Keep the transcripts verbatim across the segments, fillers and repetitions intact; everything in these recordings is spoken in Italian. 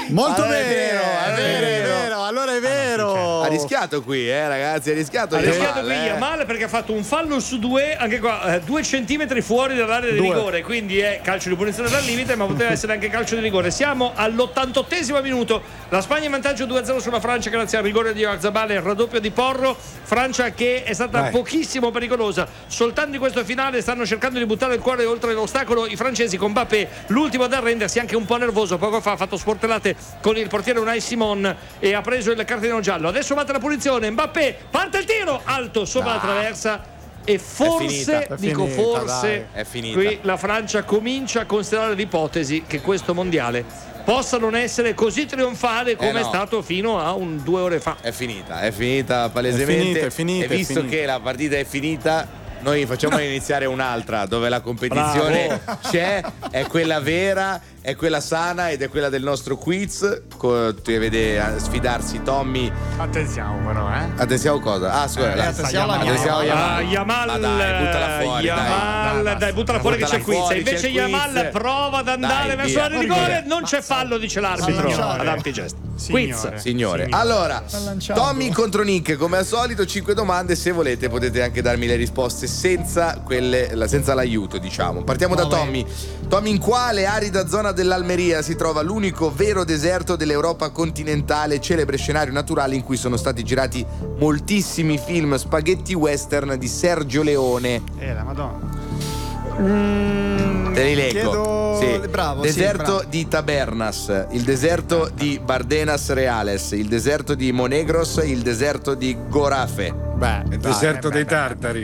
Molto allora bene, è vero, è vero, è vero, allora è vero. Ha rischiato qui, eh, ragazzi, ha rischiato. Ha rischiato Yamal, qui eh. Yamal perché ha fatto un fallo su due, anche qua, eh, due centimetri fuori dall'area di Due. rigore, quindi è calcio di punizione dal limite, ma poteva essere anche calcio di rigore. Siamo all'ottantottesimo minuto, la Spagna in vantaggio due a zero sulla Francia grazie al rigore di Oyarzabal e il raddoppio di Porro. Francia che è stata Vai. pochissimo pericolosa, soltanto in questo finale stanno cercando di buttare il cuore oltre l'ostacolo i francesi, con Mbappé l'ultimo ad arrendersi, anche un po' nervoso, poco fa ha fatto sportellate con il portiere Unai Simon e ha preso il cartellino giallo. Adesso batte la punizione, Mbappé parte il tiro alto sopra Ah. la traversa e forse, finita. dico È finita, forse, dai. È finita. qui la Francia comincia a considerare l'ipotesi che questo mondiale possa non essere così trionfale come Eh no. è stato fino a un due ore fa. È finita, è finita palesemente. È finita, è finita, e visto è finita. che la partita è finita, noi facciamo iniziare un'altra dove la competizione c'è, è quella vera, è quella sana ed è quella del nostro quiz. Co- tu vedi a sfidarsi Tommy. Attenziamo però, eh. Attenziamo cosa? Ah, scusa, Eh, attenziamo alla attenziamo Ah, Yamal. Yamal, Ma dai, buttala fuori, Yamal, dai. dai, buttala fuori che Buttala c'è quiz. fuori, Invece c'è il Yamal quiz. prova ad andare Dai, verso via. l'area di rigore, Via. non c'è fallo, dice l'arbitro. Signore. Ad ampie gesti. Signore. Quiz. Signore, Signore. allora lanciato. Tommy contro Nick, come al solito cinque domande, se volete potete anche darmi le risposte senza quelle, la- senza l'aiuto, diciamo. Partiamo da Tommy. Tommy, in quale arida zona dell'Almeria si trova l'unico vero deserto dell'Europa continentale, celebre scenario naturale in cui sono stati girati moltissimi film spaghetti western di Sergio Leone? Eh, la Madonna. Mm, Te li leggo. chiedo- Sì. Bravo, sì, Deserto bravo. di Tabernas, il deserto di Bardenas Reales, il deserto di Monegros, il deserto di Gorafe. Beh, Il deserto dei tartari.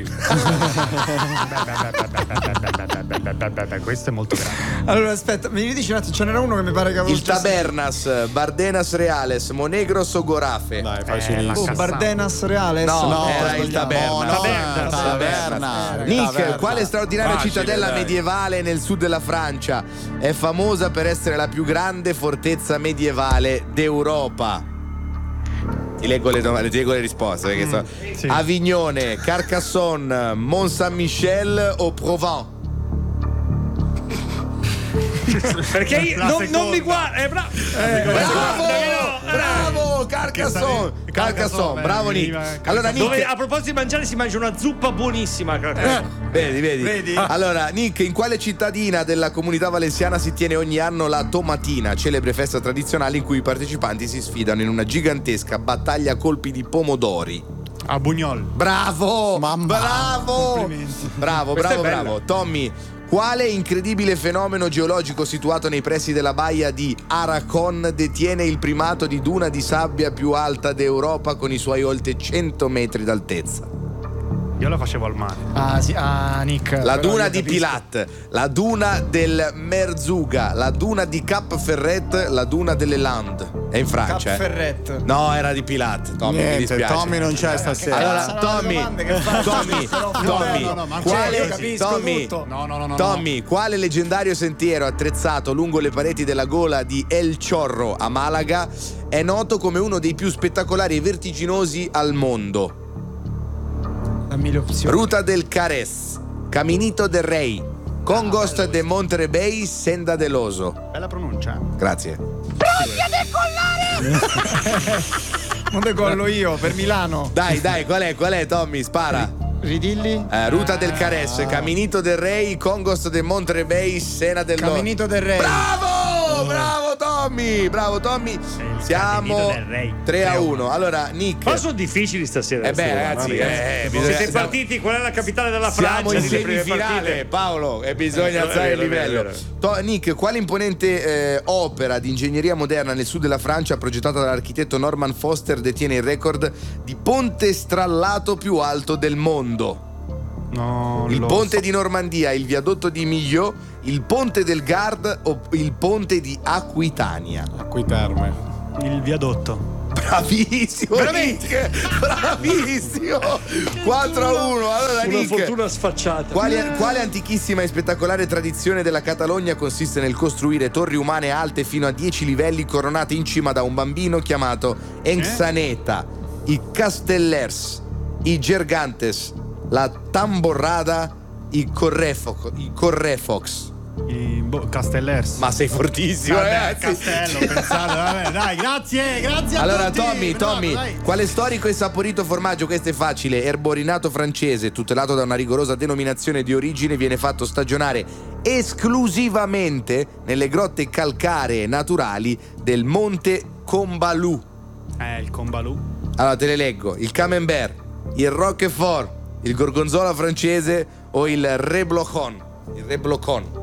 Questo è molto grave. allora aspetta, mi dici un attimo, ce n'era uno che mi pare che avevo Il già Tabernas, Bardenas Reales, Monegros o Gorafe? Dai, Eh, facilissimo. la Oh, Cassano. Bardenas Reales? No, era il sbagliamo. Tabernas. No, no, Tabernas. Tabernas. Nick, Tabernas. quale straordinaria Facile, cittadella dai. medievale nel sud della Francia è famosa per essere la più grande fortezza medievale d'Europa? Ti leggo le, domande, ti leggo le risposte perché so- sì. Avignone, Carcassonne, Mont Saint-Michel o Provence? Perché io La non, seconda. non mi guarda, è bravo. Bravo, Eh, bravo, Carcassonne, Che Carcassonne, Carcassonne, bravo mi Nick. veniva- Allora Dove Nick, a proposito di mangiare si mangia una zuppa buonissima. vedi, vedi, Vedi? Allora, Nick, in quale cittadina della comunità valenciana si tiene ogni anno la Tomatina, celebre festa tradizionale in cui i partecipanti si sfidano in una gigantesca battaglia a colpi di pomodori? A Bugnol. Bravo! Mamma, bravo! complimenti. Bravo, Questa bravo, è bella. bravo. Tommy, quale incredibile fenomeno geologico situato nei pressi della baia di Aracon detiene il primato di duna di sabbia più alta d'Europa con i suoi oltre cento metri d'altezza? Io la facevo al mare. Ah, sì, ah, Nick. La però duna io di capisco. Pilat, la duna del Merzuga, la duna di Cap Ferret, la duna delle Landes. È in Cap Francia, eh? Ferret. No, era di Pilat, Tommy, mi Niente, dispiace. Tommy non c'è stasera. Allora, Saranno le Tommy, domande che faccio, Tommy, però- Tommy, No, no, ma quale, io capisco Tommy, tutto. No, no, no, no. Tommy, quale leggendario sentiero attrezzato lungo le pareti della gola di El Chorro a Malaga è noto come uno dei più spettacolari e vertiginosi al mondo? Dammi le opzioni. Ruta del Carez, Caminito del Rey, Congost de Monterrey, Senda dell'Oso. Bella pronuncia. Grazie. Non decollo io per Milano. Dai, dai, qual è? Qual è, Tommy? Spara. Ridilli? Eh, Ruta del Carez, Caminito del Rey, Congost de Monterrey, Sena dell'Oso. Caminito del Re. Bravo! Bravo Tommy! Bravo Tommy! Siamo Caminito del Re. tre a uno. Allora, Nick. Ma sono difficili stasera. Eh beh, queste ragazzi, domande, eh, bisogna- siete partiti, qual è la capitale della Siamo Francia? in nelle prime semifinale, partite? Paolo, e bisogna Eh, alzare il è vero, è vero, livello. è vero. To- Nick, quale imponente eh, opera di ingegneria moderna nel sud della Francia, progettata dall'architetto Norman Foster, detiene il record di ponte strallato più alto del mondo? No, Il lo ponte so. di Normandia, il viadotto di Millau, il ponte del Gard o il ponte di Aquitania? Qui Terme. Il viadotto. Bravissimo, Nick! Bravissimo! quattro a uno. Allora, Una Nick, fortuna sfacciata. Quale, quale antichissima e spettacolare tradizione della Catalogna consiste nel costruire torri umane alte fino a dieci livelli coronate in cima da un bambino chiamato Enxaneta, i Castellers, i Gergantes, la Tamborrada, i Correfox? I Correfox. I, boh, Castellers. Ma sei fortissimo, Vabbè, ragazzi. Castello, ho pensato, vabbè, dai, grazie, grazie a Allora, tutti. Tommy, Bravo, Tommy, dai. quale storico e saporito formaggio, questo è facile, erborinato francese, tutelato da una rigorosa denominazione di origine, viene fatto stagionare esclusivamente nelle grotte calcaree naturali del Monte Combalou. Eh, il Combalù. Allora, te le leggo: il Camembert, il Roquefort, il Gorgonzola francese o il Reblocon. Il Reblocon.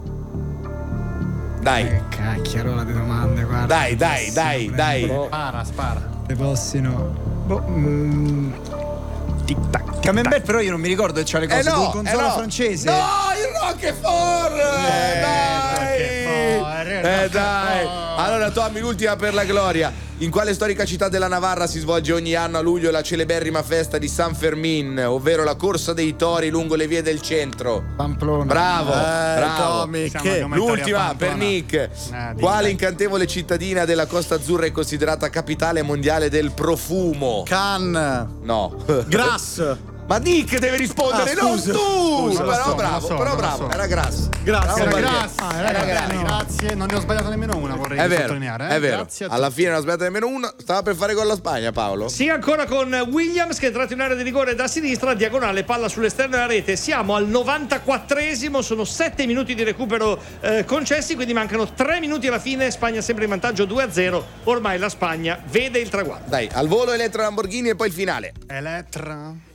Dai, Eh, cacchiarola di domande, guarda. dai, dai, dai, dai. Spara, spara. Le possino. Boh, mm, Tic tac. Camembert, però io non mi ricordo se c'ha le Eh cose no, gorgonzola eh no. francese. No, il Roquefort! Eh, dai! Roquefort, il Eh, dai! Roquefort. Allora, Tommy, l'ultima per la gloria. In quale storica città della Navarra si svolge ogni anno a luglio la celeberrima festa di San Fermin, ovvero la corsa dei tori lungo le vie del centro? Pamplona. Bravo, Eh, bravo. Tommy, Siamo che come L'ultima Italia per Pamplona. Nick. Eh, dimmi, Quale dai. incantevole cittadina della Costa Azzurra è considerata capitale mondiale del profumo? Cannes. No. Grass. Ma Nick deve rispondere, Ah, non scusa. tu! Scusa, però lo so, bravo, lo so, però lo bravo, so. era grasso. Grazie, Bravo, ragazzi. perché- Ah, era ragazzi, grasso. grazie, non ne ho sbagliato nemmeno una, vorrei È vero, sottolineare. eh. è vero. Grazie a Alla tutti. fine non ha sbagliato nemmeno una. Stava per fare con la Spagna, Paolo. Sì, ancora con Williams che è entrato in area di rigore da sinistra, diagonale, palla sull'esterno della rete. Siamo al novantaquattresimo, sono sette minuti di recupero eh, concessi, quindi mancano tre minuti alla fine. Spagna sempre in vantaggio due a zero. Ormai la Spagna vede il traguardo. Dai, al volo Elettra Lamborghini e poi il finale. Elettra.